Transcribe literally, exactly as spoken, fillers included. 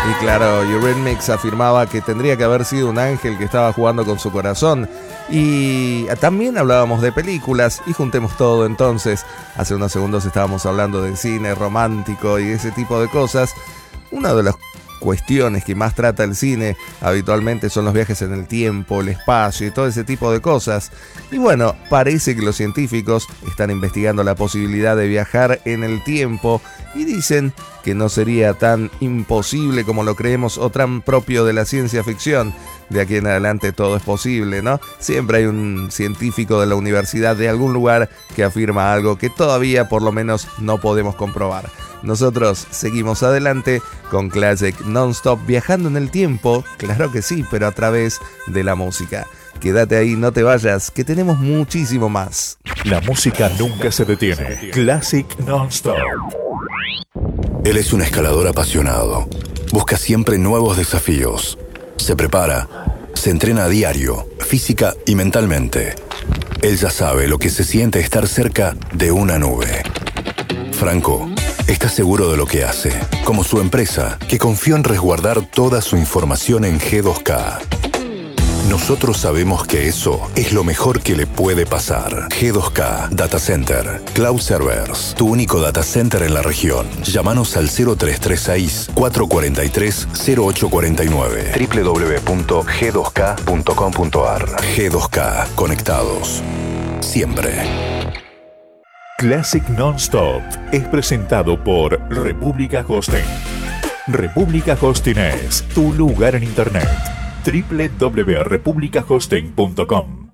Y claro, Eurythmics afirmaba que tendría que haber sido un ángel que estaba jugando con su corazón. Y también hablábamos de películas, y juntemos todo entonces. Hace unos segundos estábamos hablando de cine romántico y ese tipo de cosas. Una de las cuestiones que más trata el cine habitualmente son los viajes en el tiempo, el espacio y todo ese tipo de cosas. Y bueno, parece que los científicos están investigando la posibilidad de viajar en el tiempo y dicen que no sería tan imposible como lo creemos o tan propio de la ciencia ficción. De aquí en adelante todo es posible, ¿no? Siempre hay un científico de la universidad de algún lugar que afirma algo que todavía por lo menos no podemos comprobar. Nosotros seguimos adelante con Classic Non-Stop, viajando en el tiempo, claro que sí, pero a través de la música. Quédate ahí, no te vayas, que tenemos muchísimo más. La música nunca se detiene. Classic Non-Stop. Él es un escalador apasionado. Busca siempre nuevos desafíos. Se prepara, se entrena a diario, física y mentalmente. Él ya sabe lo que se siente estar cerca de una nube. Franco está seguro de lo que hace, como su empresa, que confió en resguardar toda su información en G dos K. Nosotros sabemos que eso es lo mejor que le puede pasar. G dos K Data Center, Cloud Servers, tu único data center en la región. Llámanos al cero tres tres seis, cuatro cuatro tres, cero ocho cuatro nueve, doble u doble u doble u punto g dos k punto com punto a r. G dos K, conectados siempre. Classic Non-Stop es presentado por República Hosting. República Hosting es tu lugar en Internet. doble u doble u doble u punto república hosting punto com.